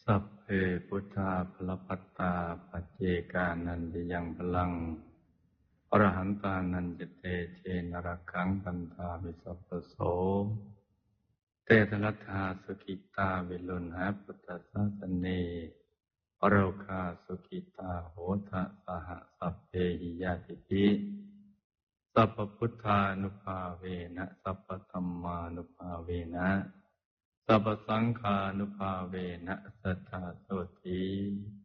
สัพเพพุทธาภลปัตตาปัจเจกานันจะยังพลังอรหันตานันจะเตเชนรักขังปันธาวิสัพพโสเตทรัตถาสุขิตาวิลุณหาพุทธศาสเนอโรคาสุขิตาโหทะสหสัพเพหิยาติภิสัพพพุทธานุภาเวนะสัพพธัมมานุภาเวนะสัพพสังฆานุภาเวนะสัทธาโสติ